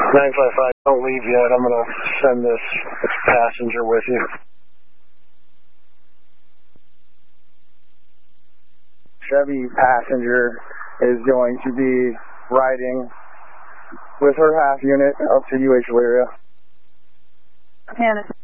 955, don't leave yet. I'm going to send this passenger with you. Chevy passenger is going to be riding with her half unit up to UH area. Hannah.